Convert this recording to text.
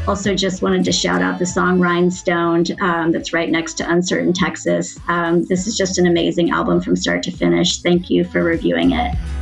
Also just wanted to shout out the song Rhinestone that's right next to Uncertain Texas. This is just an amazing album from start to finish. Thank you for reviewing it.